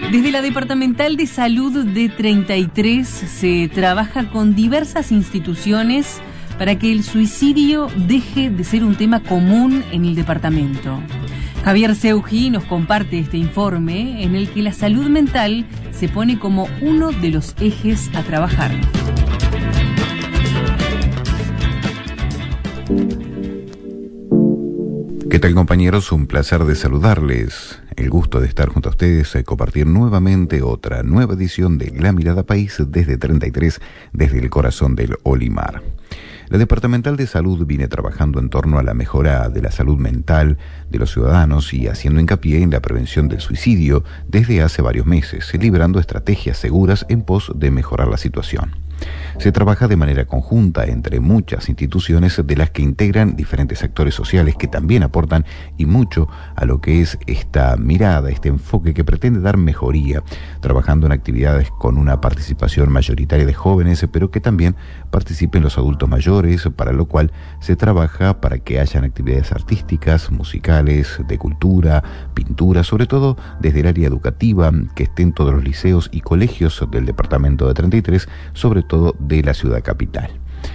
Desde la Departamental de Salud de 33 se trabaja con diversas instituciones para que el suicidio deje de ser un tema común en el departamento. Javier Seugi nos comparte este informe en el que la salud mental se pone como uno de los ejes a trabajar. ¿Qué tal, compañeros? Un placer de saludarles. El gusto de estar junto a ustedes y compartir nuevamente otra nueva edición de La Mirada País desde 33, desde el corazón del Olimar. La Departamental de Salud viene trabajando en torno a la mejora de la salud mental de los ciudadanos y haciendo hincapié en la prevención del suicidio desde hace varios meses, librando estrategias seguras en pos de mejorar la situación. Se trabaja de manera conjunta entre muchas instituciones de las que integran diferentes actores sociales que también aportan y mucho a lo que es esta mirada, este enfoque que pretende dar mejoría, trabajando en actividades con una participación mayoritaria de jóvenes, pero que también participen los adultos mayores, para lo cual se trabaja para que hayan actividades artísticas, musicales, de cultura, pintura, sobre todo desde el área educativa, que estén todos los liceos y colegios del departamento de 33, sobre todo de la ciudad capital.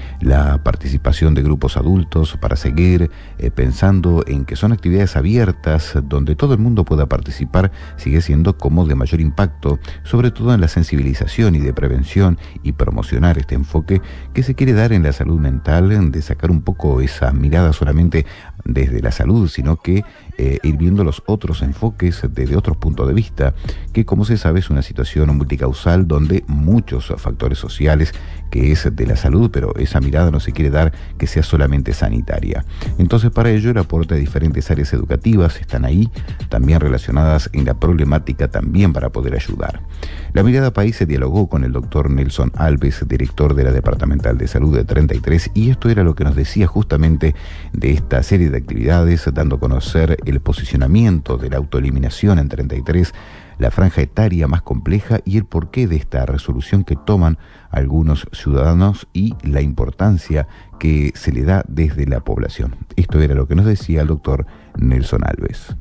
La participación de grupos adultos para seguir pensando en que son actividades abiertas donde todo el mundo pueda participar sigue siendo como de mayor impacto, sobre todo en la sensibilización y de prevención y promocionar este enfoque que se quiere dar en la salud mental, de sacar un poco esa mirada solamente desde la salud, sino que ir viendo los otros enfoques desde otros puntos de vista, que como se sabe es una situación multicausal donde muchos factores sociales que es de la salud, pero esa mirada no se quiere dar que sea solamente sanitaria. Entonces, para ello el aporte de diferentes áreas educativas están ahí, también relacionadas en la problemática también para poder ayudar. La Mirada País se dialogó con el doctor Nelson Alves, director de la Departamental de Salud de 33, y esto era lo que nos decía justamente de esta serie de actividades, dando a conocer el posicionamiento de la autoeliminación en 33, la franja etaria más compleja y el porqué de esta resolución que toman algunos ciudadanos y la importancia que se le da desde la población. Esto era lo que nos decía el doctor Nelson Alves.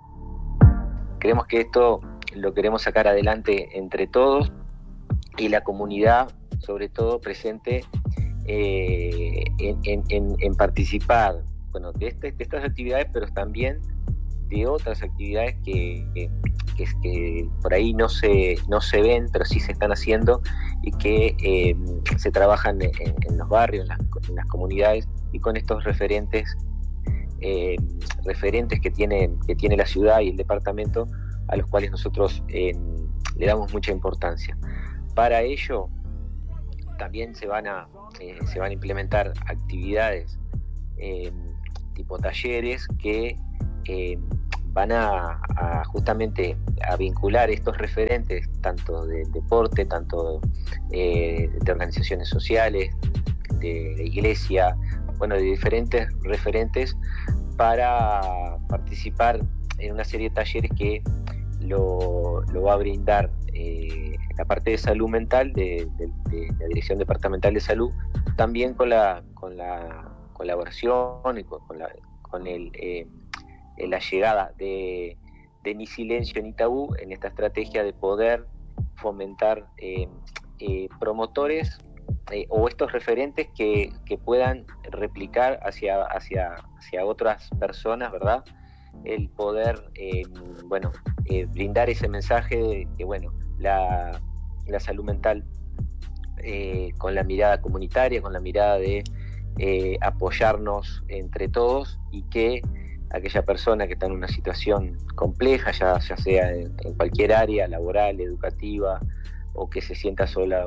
Creemos que esto lo queremos sacar adelante entre todos y la comunidad, sobre todo, presente en participar, bueno, de estas actividades, pero también de otras actividades que por ahí no se ven, pero sí se están haciendo y que se trabajan en los barrios, en las comunidades, y con estos referentes que tiene la ciudad y el departamento, a los cuales nosotros le damos mucha importancia. Para ello también se van a implementar actividades tipo talleres que van a justamente a vincular estos referentes, tanto del deporte, tanto de organizaciones sociales, de iglesia, bueno, de diferentes referentes, para participar en una serie de talleres que lo va a brindar la parte de salud mental de la Dirección Departamental de Salud, también con la colaboración y con la llegada de Ni Silencio Ni Tabú en esta estrategia de poder fomentar promotores o estos referentes que puedan replicar hacia otras personas, ¿verdad? El poder brindar ese mensaje de que la salud mental con la mirada comunitaria, con la mirada de apoyarnos entre todos, y que aquella persona que está en una situación compleja, ya sea en cualquier área laboral, educativa, o que se sienta sola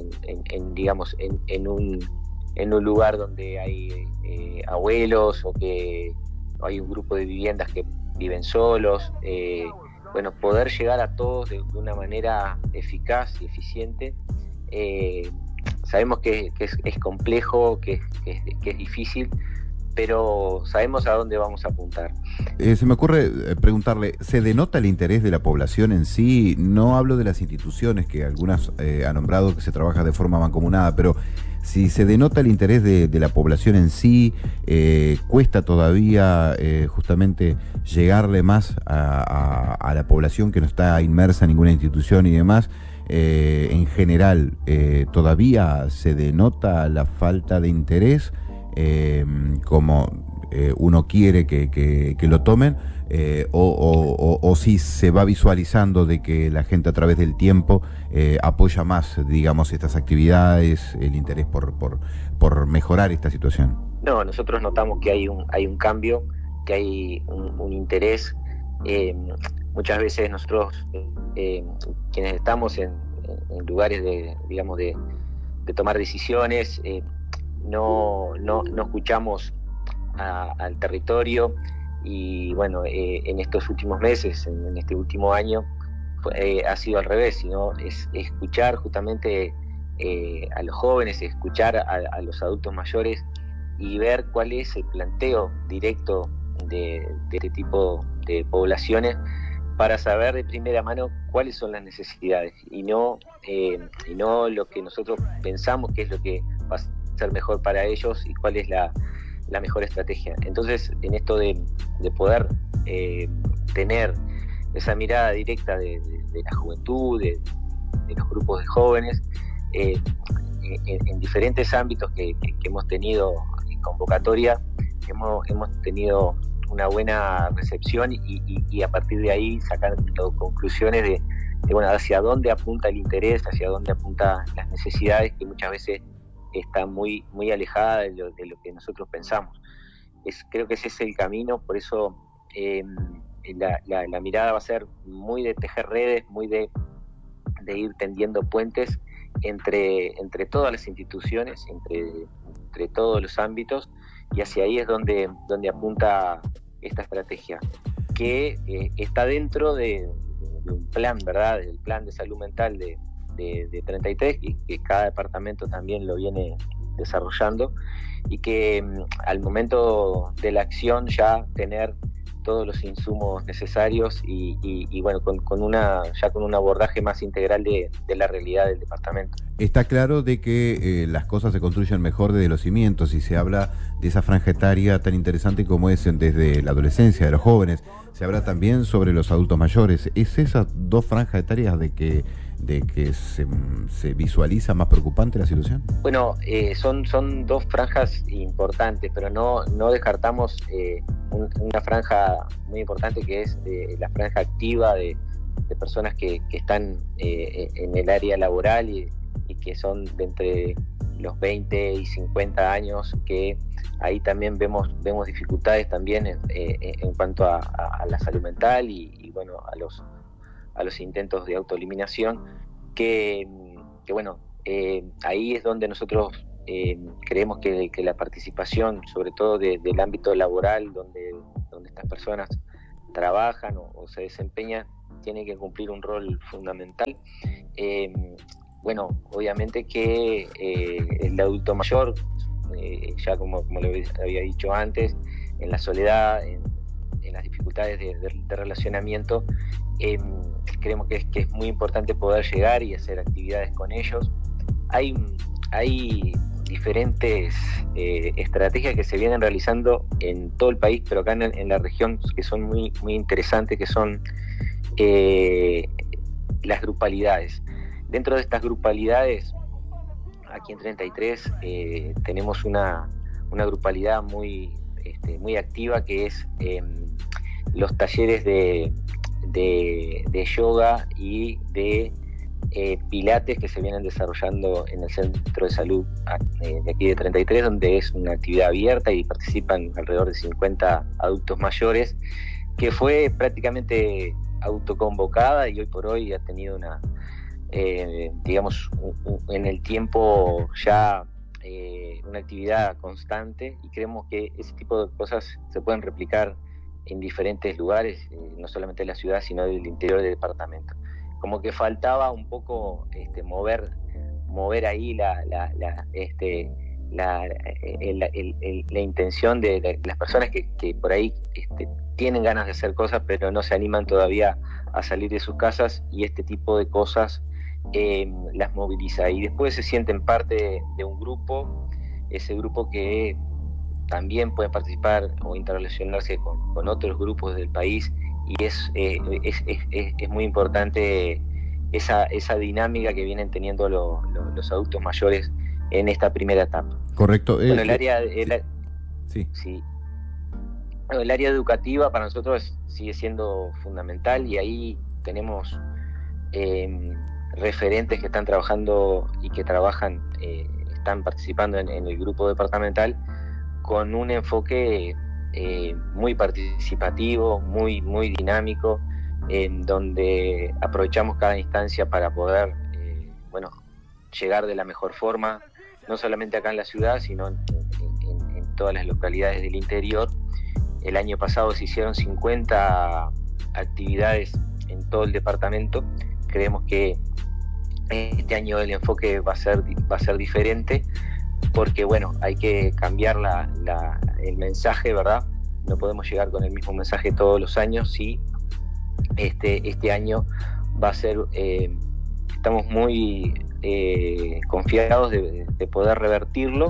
en un lugar donde hay abuelos, o que hay un grupo de viviendas que viven solos, poder llegar a todos de una manera eficaz y eficiente. Sabemos que es complejo, que es difícil, pero sabemos a dónde vamos a apuntar. Se me ocurre preguntarle, ¿se denota el interés de la población en sí? No hablo de las instituciones, que algunas han nombrado que se trabaja de forma mancomunada, pero si se denota el interés de la población en sí, cuesta todavía justamente llegarle más a la población que no está inmersa en ninguna institución y demás. En general, todavía se denota la falta de interés, como uno quiere que lo tomen, o si se va visualizando de que la gente a través del tiempo apoya más, digamos, estas actividades, el interés por mejorar esta situación. No, nosotros notamos que hay un cambio, que hay un interés. Muchas veces nosotros, quienes estamos en lugares de tomar decisiones, no escuchamos al territorio, y bueno, en estos últimos meses, en este último año, ha sido al revés, sino es escuchar justamente a los jóvenes, escuchar a los adultos mayores y ver cuál es el planteo directo de este tipo de poblaciones, para saber de primera mano cuáles son las necesidades y no lo que nosotros pensamos que es lo que va a ser mejor para ellos y cuál es la mejor estrategia. Entonces, en esto de poder tener esa mirada directa de la juventud, de los grupos de jóvenes, en diferentes ámbitos que hemos tenido en convocatoria, hemos tenido una buena recepción y a partir de ahí sacando conclusiones de bueno, hacia dónde apunta el interés, hacia dónde apuntan las necesidades, que muchas veces está muy alejada de lo que nosotros pensamos. Creo que ese es el camino, por eso la mirada va a ser muy de tejer redes, muy de ir tendiendo puentes entre todas las instituciones, entre todos los ámbitos, y hacia ahí es donde apunta esta estrategia, que está dentro de un plan, ¿verdad?, del plan de salud mental de 33, y que cada departamento también lo viene desarrollando, y que al momento de la acción ya tener todos los insumos necesarios y bueno, con un abordaje más integral de la realidad del departamento. Está claro de que las cosas se construyen mejor desde los cimientos, y se habla de esa franja etaria tan interesante como es desde la adolescencia, de los jóvenes. Se habla también sobre los adultos mayores. ¿Es esas dos franjas etarias de que se visualiza más preocupante la situación? Bueno, son dos franjas importantes, pero no descartamos una franja muy importante, que es la franja activa de personas que están en el área laboral y que son de entre los 20 y 50 años, que ahí también vemos dificultades también en cuanto a la salud mental y bueno, a los intentos de autoeliminación, que bueno, ahí es donde nosotros creemos que la participación, sobre todo del ámbito laboral, donde estas personas trabajan o se desempeñan, tiene que cumplir un rol fundamental. Bueno, obviamente que el adulto mayor, ya como lo había dicho antes, en la soledad, en las dificultades de relacionamiento, creemos que es muy importante poder llegar y hacer actividades con ellos. Hay diferentes estrategias que se vienen realizando en todo el país, pero acá en la región, que son muy interesantes, que son las grupalidades. Dentro de estas grupalidades, aquí en 33 tenemos una grupalidad muy activa, que es los talleres de yoga y de pilates que se vienen desarrollando en el centro de salud de aquí de 33, donde es una actividad abierta y participan alrededor de 50 adultos mayores, que fue prácticamente autoconvocada y hoy por hoy ha tenido una digamos en el tiempo ya una actividad constante, y creemos que ese tipo de cosas se pueden replicar en diferentes lugares, no solamente en la ciudad, sino del interior del departamento. Como que faltaba un poco mover ahí la intención de las personas que por ahí tienen ganas de hacer cosas, pero no se animan todavía a salir de sus casas, y este tipo de cosas las moviliza. Y después se sienten parte de un grupo, ese grupo que también puede participar o interrelacionarse con otros grupos del país, y es muy importante esa dinámica que vienen teniendo los adultos mayores en esta primera etapa. Correcto. Bueno, sí. Sí. Bueno, el área educativa para nosotros sigue siendo fundamental, y ahí tenemos referentes que están trabajando y que están participando en el grupo departamental con un enfoque muy participativo, muy dinámico, en donde aprovechamos cada instancia para poder llegar de la mejor forma, no solamente acá en la ciudad, sino en todas las localidades del interior. El año pasado se hicieron 50 actividades en todo el departamento. Creemos que este año el enfoque va a ser diferente, porque hay que cambiar el mensaje, ¿verdad? No podemos llegar con el mismo mensaje todos los años. Sí, este año va a ser, estamos muy confiados de poder revertirlo.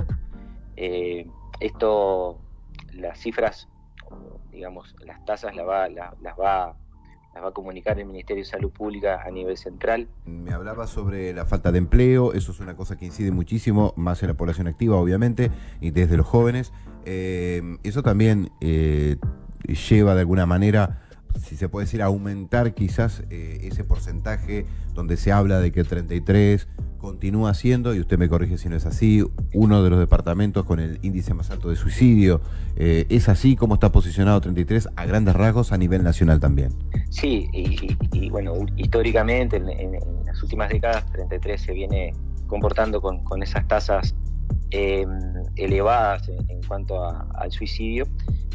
Las cifras, digamos, las tasas las va a comunicar el Ministerio de Salud Pública a nivel central. Me hablaba sobre la falta de empleo. Eso es una cosa que incide muchísimo, más en la población activa, obviamente, y desde los jóvenes. Eso también lleva de alguna manera, si se puede decir, a aumentar quizás ese porcentaje donde se habla de que 33 continúa siendo, y usted me corrige si no es así, uno de los departamentos con el índice más alto de suicidio. ¿Es así? ¿Cómo está posicionado 33 a grandes rasgos a nivel nacional también? Sí, y bueno, históricamente en las últimas décadas 33 se viene comportando con esas tasas elevadas en cuanto al suicidio.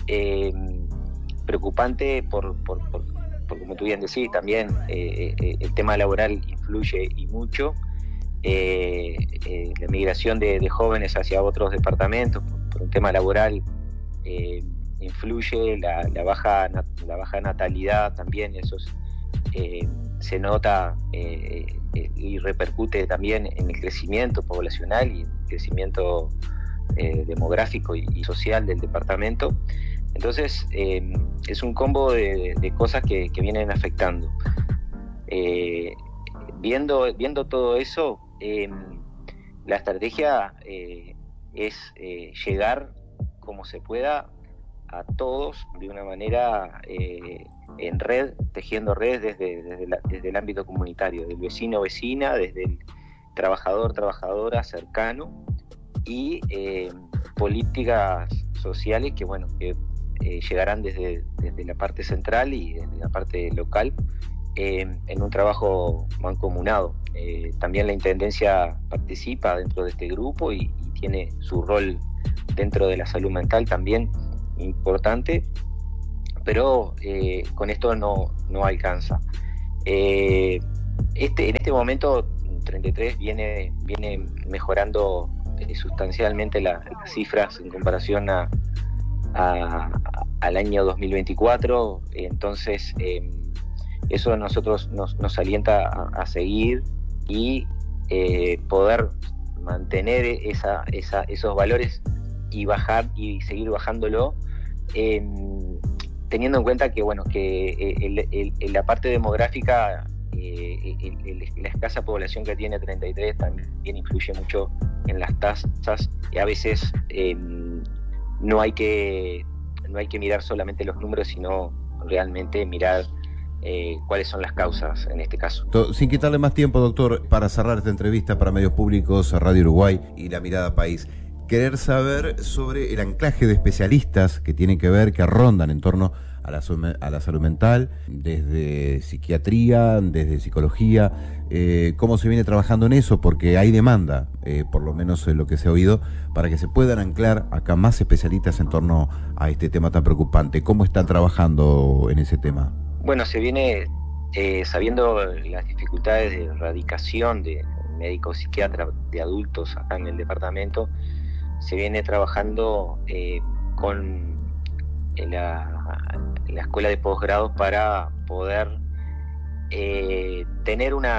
Preocupante por como tú bien decís, también el tema laboral influye y mucho. La migración de jóvenes hacia otros departamentos por un tema laboral influye, la baja natalidad también, eso se nota y repercute también en el crecimiento poblacional y el crecimiento demográfico y social del departamento. Entonces es un combo de cosas que vienen afectando. Viendo todo eso, la estrategia es llegar como se pueda a todos de una manera en red, tejiendo redes desde el ámbito comunitario, del vecino-vecina, desde el trabajador-trabajadora cercano, y políticas sociales que llegarán desde la parte central y desde la parte local, en un trabajo mancomunado. También la Intendencia participa dentro de este grupo y tiene su rol dentro de la salud mental también importante, pero con esto no alcanza. En este momento 33 viene mejorando sustancialmente las cifras en comparación al año 2024, entonces eso a nosotros nos alienta a seguir y poder mantener esos valores y seguir bajándolo, teniendo en cuenta que la parte demográfica, la escasa población que tiene 33 también influye mucho en las tasas, y a veces no hay que mirar solamente los números, sino realmente mirar cuáles son las causas en este caso. Sin quitarle más tiempo, doctor, para cerrar esta entrevista para Medios Públicos, Radio Uruguay y La Mirada País, querer saber sobre el anclaje de especialistas que tienen que ver, que rondan en torno a la salud mental, desde psiquiatría, desde psicología, cómo se viene trabajando en eso, porque hay demanda, por lo menos lo que se ha oído, para que se puedan anclar acá más especialistas en torno a este tema tan preocupante. ¿Cómo están trabajando en ese tema? Bueno, se viene sabiendo las dificultades de erradicación de médicos psiquiatras de adultos acá en el departamento. se viene trabajando con la escuela de posgrados para poder tener un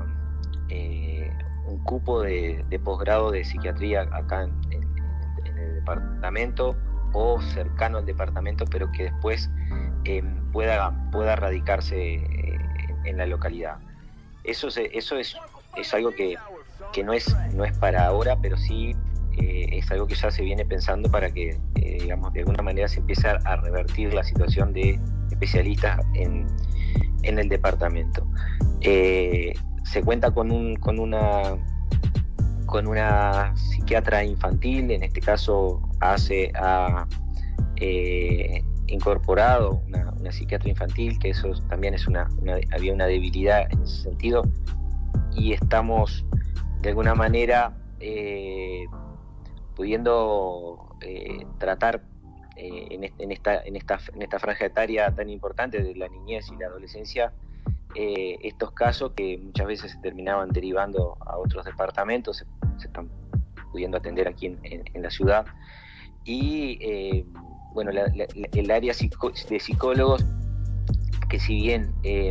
cupo de posgrado de psiquiatría acá en el departamento o cercano al departamento, pero que después pueda radicarse en la localidad. Eso es algo que no es para ahora, pero sí es algo que ya se viene pensando para que, digamos, de alguna manera se empiece a revertir la situación de especialistas en el departamento. Se cuenta con una psiquiatra infantil, en este caso ha incorporado una psiquiatra infantil, que eso también había una debilidad en ese sentido, y estamos de alguna manera pudiendo tratar en esta franja etaria tan importante de la niñez y la adolescencia estos casos que muchas veces se terminaban derivando a otros departamentos, se están pudiendo atender aquí en la ciudad. Y bueno, el área de psicólogos, que si bien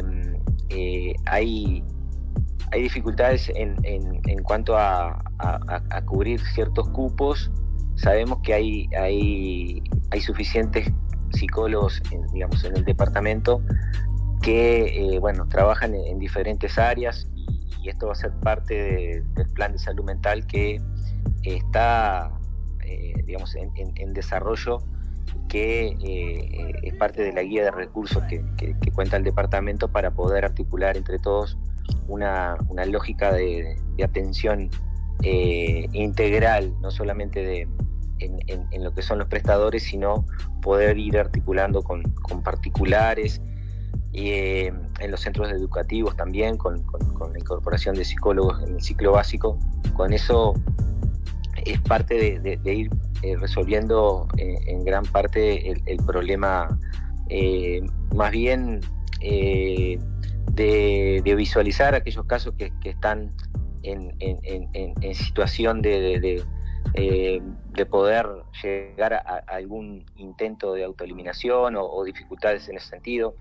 hay dificultades en cuanto a cubrir ciertos cupos, sabemos que hay suficientes psicólogos en el departamento que trabajan en diferentes áreas, y esto va a ser parte del plan de salud mental que está en desarrollo, que es parte de la guía de recursos que cuenta el departamento para poder articular entre todos una lógica de atención integral, no solamente en lo que son los prestadores, sino poder ir articulando con particulares y en los centros educativos también, con la incorporación de psicólogos en el ciclo básico. Con eso es parte de ir resolviendo en gran parte el problema, más bien de visualizar aquellos casos que están en situación de poder llegar a algún intento de autoeliminación o dificultades en ese sentido.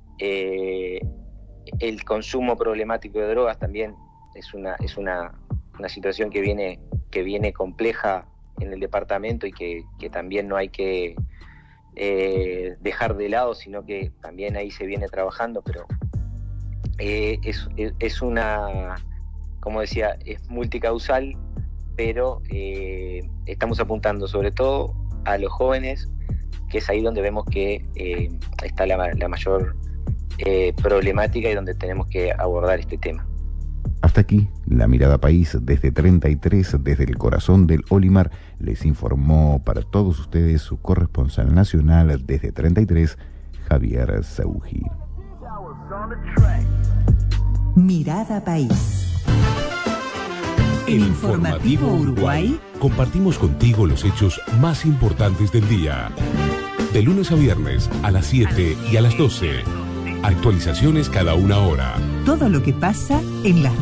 El consumo problemático de drogas también es una situación que viene compleja en el departamento, y que también no hay que dejar de lado, sino que también ahí se viene trabajando, pero es una, como decía, es multicausal, pero estamos apuntando sobre todo a los jóvenes, que es ahí donde vemos que está la mayor problemática y donde tenemos que abordar este tema. Hasta aquí, La Mirada País desde 33, desde el corazón del Olimar, les informó para todos ustedes su corresponsal nacional desde 33, Javier Seuji. Mirada País. En Informativo Uruguay compartimos contigo los hechos más importantes del día. De lunes a viernes a las 7 y a las 12. Actualizaciones cada una hora. Todo lo que pasa en las